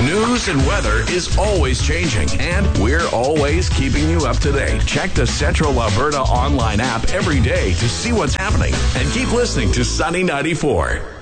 News and weather is always changing, and we're always keeping you up to date. Check the Central Alberta online app every day to see what's happening, and keep listening to Sunny 94.